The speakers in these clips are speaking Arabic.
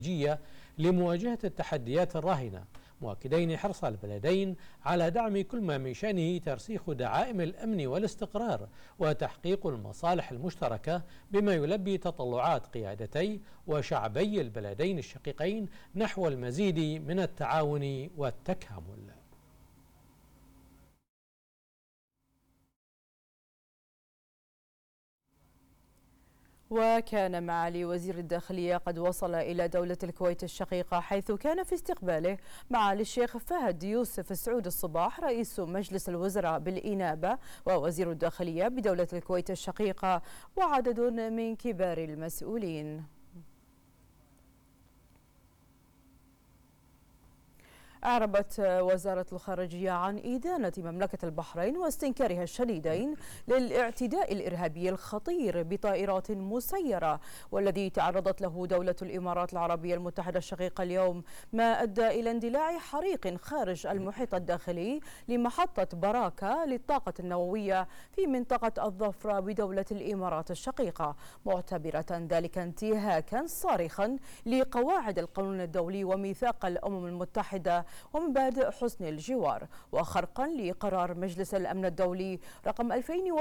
لمواجهة التحديات الراهنة، مؤكدين حرص البلدين على دعم كل ما من شأنه ترسيخ دعائم الأمن والاستقرار وتحقيق المصالح المشتركة، بما يلبي تطلعات قيادتي وشعبي البلدين الشقيقين نحو المزيد من التعاون والتكامل. وكان معالي وزير الداخلية قد وصل إلى دولة الكويت الشقيقة، حيث كان في استقباله معالي الشيخ فهد يوسف السعود الصباح رئيس مجلس الوزراء بالإنابة ووزير الداخلية بدولة الكويت الشقيقة وعدد من كبار المسؤولين. أعربت وزارة الخارجية عن إدانة مملكة البحرين واستنكارها الشديدين للاعتداء الإرهابي الخطير بطائرات مسيرة والذي تعرضت له دولة الإمارات العربية المتحدة الشقيقة اليوم، ما أدى إلى اندلاع حريق خارج المحيط الداخلي لمحطة براكة للطاقة النووية في منطقة الظفرة بدولة الإمارات الشقيقة، معتبرة ذلك انتهاكا صارخا لقواعد القانون الدولي وميثاق الأمم المتحدة ومبادئ حسن الجوار، وخرقا لقرار مجلس الأمن الدولي رقم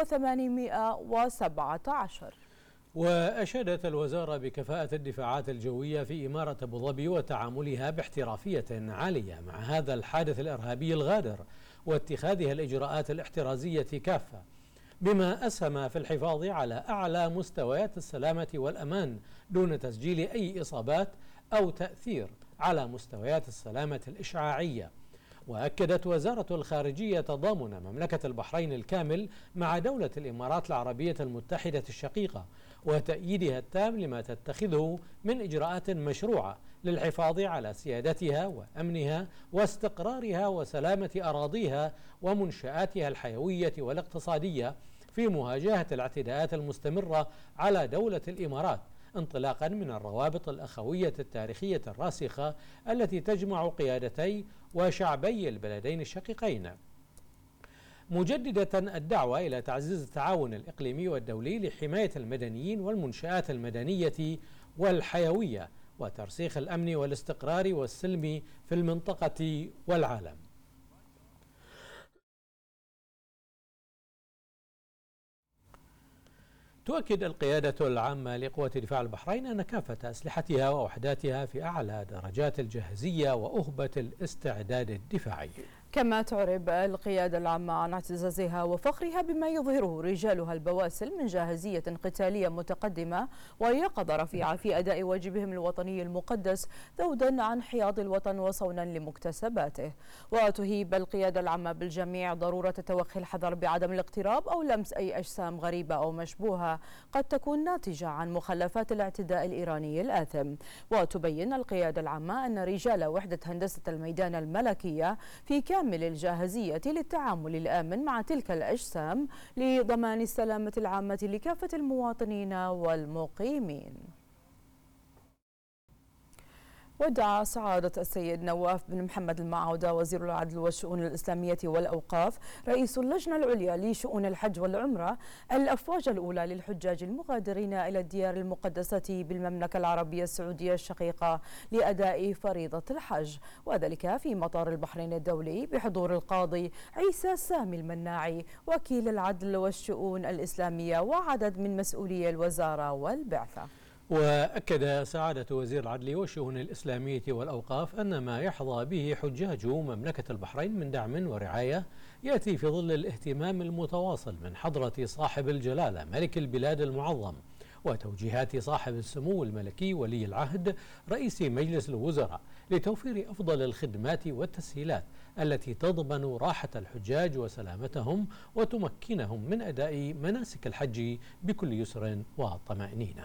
2817. وأشادت الوزارة بكفاءة الدفاعات الجوية في إمارة أبوظبي وتعاملها باحترافية عالية مع هذا الحادث الإرهابي الغادر واتخاذها الإجراءات الاحترازية كافة، بما أسهم في الحفاظ على أعلى مستويات السلامة والأمان دون تسجيل أي إصابات أو تأثير على مستويات السلامة الإشعاعية. وأكدت وزارة الخارجية تضامن مملكة البحرين الكامل مع دولة الإمارات العربية المتحدة الشقيقة وتأييدها التام لما تتخذه من إجراءات مشروعة للحفاظ على سيادتها وأمنها واستقرارها وسلامة أراضيها ومنشآتها الحيوية والاقتصادية في مواجهة الاعتداءات المستمرة على دولة الإمارات، انطلاقا من الروابط الأخوية التاريخية الراسخة التي تجمع قيادتي وشعبي البلدين الشقيقين، مجددة الدعوة إلى تعزيز التعاون الإقليمي والدولي لحماية المدنيين والمنشآت المدنية والحيوية وترسيخ الأمن والاستقرار والسلم في المنطقة والعالم. تؤكد القيادة العامة لقوات دفاع البحرين أن كافة أسلحتها ووحداتها في أعلى درجات الجاهزية وأهبة الاستعداد الدفاعي. كما تعرب القيادة العامة عن اعتزازها وفخرها بما يظهره رجالها البواسل من جاهزية قتالية متقدمة ويقظة رفيعة في أداء واجبهم الوطني المقدس، ذودا عن حياض الوطن وصونا لمكتسباته. وتهيب القيادة العامة بالجميع ضرورة توخي الحذر بعدم الاقتراب أو لمس أي أجسام غريبة أو مشبوهة قد تكون ناتجة عن مخلفات الاعتداء الإيراني الآثم. وتبين القيادة العامة أن رجال وحدة هندسة الميدان الملكية في كامل الجاهزية للتعامل الآمن مع تلك الأجسام لضمان السلامة العامة لكافة المواطنين والمقيمين. ودعا سعادة السيد نواف بن محمد المعودة وزير العدل والشؤون الإسلامية والأوقاف رئيس اللجنة العليا لشؤون الحج والعمرة الأفواج الأولى للحجاج المغادرين إلى الديار المقدسة بالمملكة العربية السعودية الشقيقة لأداء فريضة الحج، وذلك في مطار البحرين الدولي بحضور القاضي عيسى سامي المناعي وكيل العدل والشؤون الإسلامية وعدد من مسؤولي الوزارة والبعثة. وأكد سعادة وزير العدل والشؤون الإسلامية والأوقاف أن ما يحظى به حجاج مملكة البحرين من دعم ورعاية يأتي في ظل الاهتمام المتواصل من حضرة صاحب الجلالة ملك البلاد المعظم وتوجيهات صاحب السمو الملكي ولي العهد رئيس مجلس الوزراء لتوفير أفضل الخدمات والتسهيلات التي تضمن راحة الحجاج وسلامتهم وتمكنهم من أداء مناسك الحج بكل يسر وطمأنينة.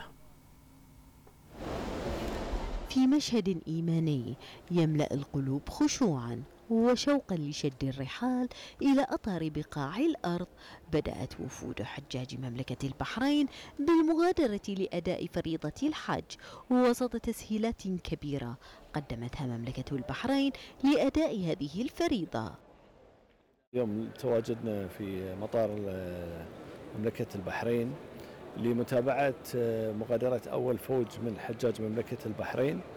في مشهد إيماني يملأ القلوب خشوعا وشوقا لشد الرحال إلى أطار بقاع الأرض، بدأت وفود حجاج مملكة البحرين بالمغادرة لأداء فريضة الحج وسط تسهيلات كبيرة قدمتها مملكة البحرين لأداء هذه الفريضة. اليوم تواجدنا في مطار مملكة البحرين لمتابعة مغادرة أول فوج من حجاج مملكة البحرين